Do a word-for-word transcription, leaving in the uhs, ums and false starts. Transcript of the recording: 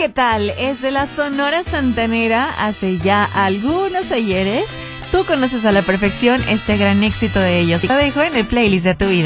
¿qué tal? Es de la Sonora Santanera hace ya algunos ayeres. Tú conoces a la perfección este gran éxito de ellos. Lo dejo en el playlist de tu vida.